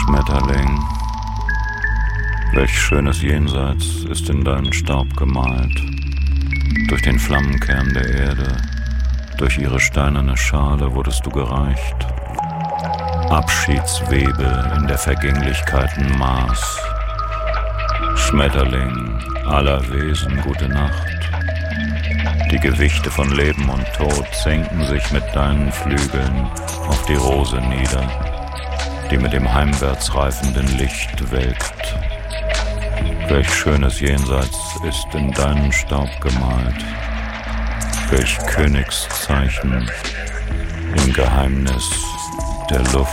Schmetterling, welch schönes Jenseits ist in deinen Staub gemalt, durch den Flammenkern der Erde, durch ihre steinerne Schale wurdest du gereicht. Abschiedswebe in der Vergänglichkeiten Maß. Schmetterling aller Wesen, gute Nacht. Die Gewichte von Leben und Tod senken sich mit deinen Flügeln auf die Rose nieder, die mit dem heimwärts reifenden Licht welkt. Welch schönes Jenseits ist in deinen Staub gemalt, welch Königszeichen im Geheimnis der Luft.